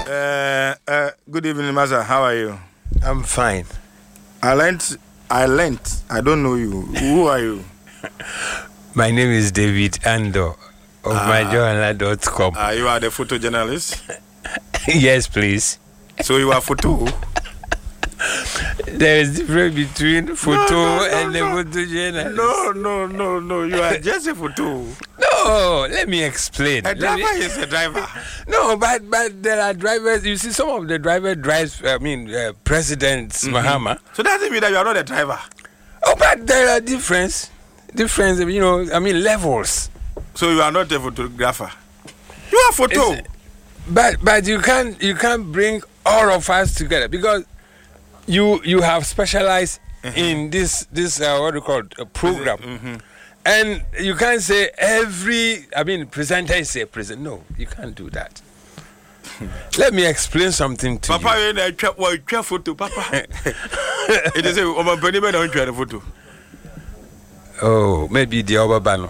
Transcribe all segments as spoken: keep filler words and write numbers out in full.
Uh, uh, good evening, Master. How are you? I'm fine. I learned, I learned, I don't know you. Who are you? My name is David Ando of Ah. my journal dot com. Uh, you are the photojournalist? Yes, please. So you are photo? There is difference between photo no, no, and no. the photojournalist. No, no, no, no. You are just a photo. No, let me explain. A Let driver me- is a driver. No, but but there are drivers. You see, some of the driver drives. I mean, uh, President Mahama. So that doesn't mean that you are not a driver. Oh, but there are difference, difference. You know, I mean levels. So you are not a photographer. You are photo. It's- But but you can't you can't bring all of us together because you you have specialized in this this uh, what do you call it, a program, and you can't say every I mean presenter is a presenter. No, you can't do that. Let me explain something to Papa, you. you know, try, well, try photo, Papa. It is a woman, but you don't try the photo. Oh, maybe the Obabano.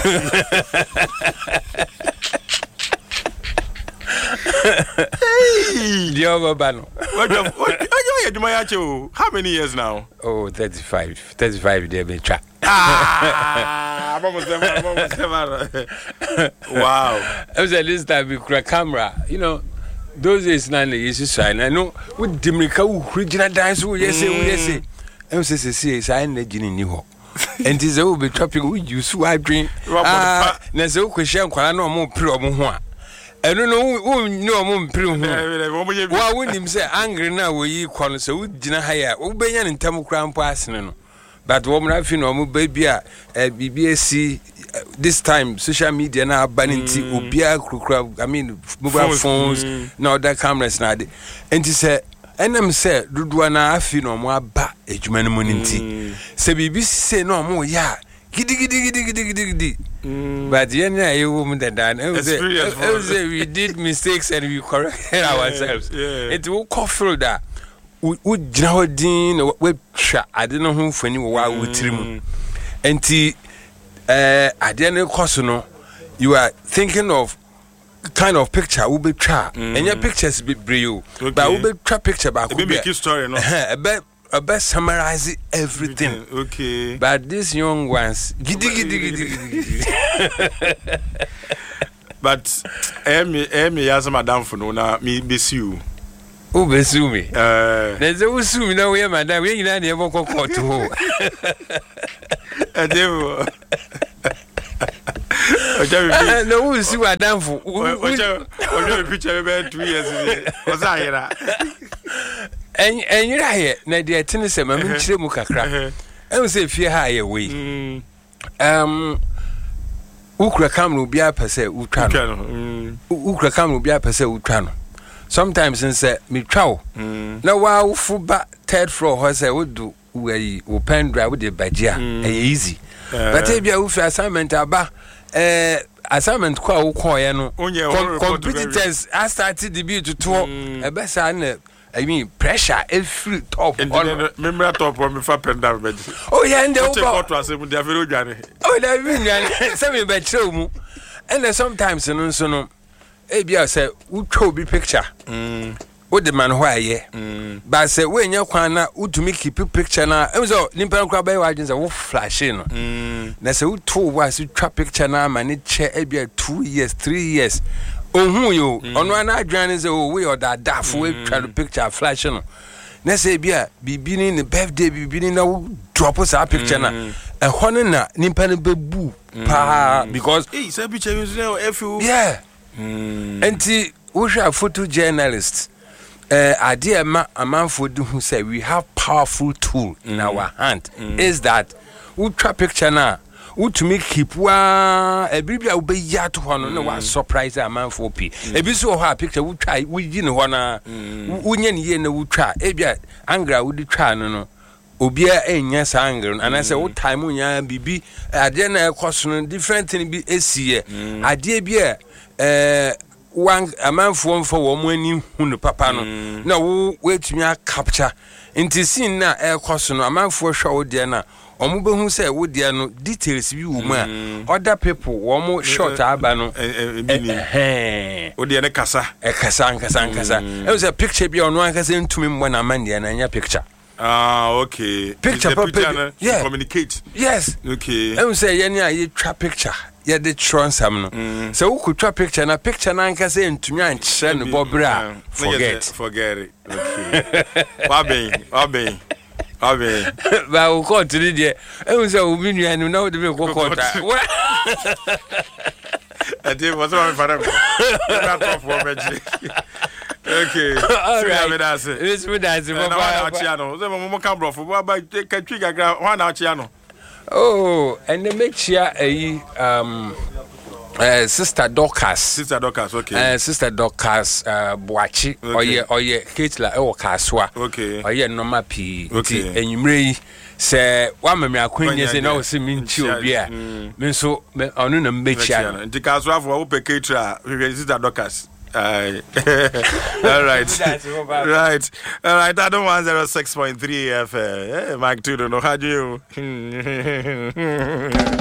The Obabano. What you- what- what you do, my acho? How many years now? Oh, thirty-five. thirty-five, they be track. Ah, vamos semana, vamos semana. Wow. I was at this time with a camera, you know. Those days, none is sign. I know with Dimrika, who original dance, who yes, who yes, I was say, sign the gin in Niho. And tis will be trapping with you, so I drink. Ah, Nazo question, Quano more problem. I don't know who know more prim. Why wouldn't him say angry now? We call so we didn't hire Ubayan and Tamu Crown passing. But woman, I feel no baby, a B B S C. This time, social media now banning tea, Ubia, I mean, mobile phones, now that cameras now. And he said, and I'm said, Duduana, I feel no more back, a human money. Say, B B C say no more, yeah. Giddy, giddy, giddy, giddy, giddy, giddy. But the end, a woman that done. We did mistakes and we corrected ourselves. It will cough that. Would Jawdin web chat? I don't know whom for any while with him. And T. Uh, I didn't cost no. You are thinking of kind of picture will be trap, and your pictures be brio. But will be trap picture back. It be make you story, no? A bet a bet summarize everything. Okay. But these young ones, giddy giddy giddy giddy. But Amy, Amy, as Madame for no, now me miss you. Who be sue me? Uh, There's a who sue me now, where madam, we ain't never go court to home. and then. No, who sue madam for? What's your picture about two years? What's that? And and you're here, Nadia Tennessee, my Minchre Mukakra. I will say, fear high away. Um, Ukra come will be a per se, Utrano. Ukra come will be a per se, Utrano. Sometimes and say, me trow. Now, while full back, third floor, what I would do, we will pen drive with the Bajia, easy. But if you have assignment about assignment, call Koyano, competitors, I started the beauty to talk a best. I mean, pressure every top. Remember, I thought when we found down. Oh, yeah, and the what was it with the very Johnny? Oh, that means some bed show. And then sometimes, and so no. A B I said, who told me picture? What the man why, yeah. But I said, when you're quite to me keep a picture now. It was all Limpan Crab agents are flashing. That's who told was you trap picture now, man. It chair A B I two years, three years. Oh, who you on one night, Johnny is away or that daft way try to picture flashing. Let's say, be beginning the birthday, be beginning now, drop us our picture now. And one na Nimpan Babu, pa, because it's a picture, you yeah. And the Usha photojournalists, uh, idea ma a man for do who say we have powerful tool in our hand is that we trap picture now. We to make keep wa a baby will be yet one no one surprise a man for p. A bit so hard picture we try we you know one we ye no we try a bit angra would try no no. Obia enya sangre and I say what time unya bibi ade na ekoso different thing bi esie ade bia eh one amanfo for wo ani hu no papa no na wo wetumi capture inti sin na ekoso no amanfo hwa wo de na omo be hu say wo dia no details bi wo mu a other people wo mo short aba no eh wo dia ne kasa e kasa kasa kasa e was a picture bi ono an kasa ntumi mbo na man dia na nya picture. Ah, okay. Picture, picture yeah. Communicate. Yes. Okay. I say yani a you trap picture. Yeah, the transam no. So who could trap picture na picture na nka say ntumi ankyere no bobra. Forget. Forget it. Okay. Wabe, wabe. Wabe. Ba wo ko tiri de. I say obi nua no na wo de be ko ko ta. I did what's my father. Not for me. Okay. All right. That's it. It's me that's it. Oh, and they make sure a um uh, sister Dorcas. Sister Dorcas, okay. Uh, sister Dorcas uh Boachi or ye or ye Ketla or Kaswa. Okay. Or ye no mapi. Okay. And you may say one me acquaintance say no see me nchi obi a. Me so me onu na make sure. The Kaswa for open Ketra, sister Dorcas. Uh, all right, right, all right. I don't want zero six point three F. M. Mike, two don't know how do you.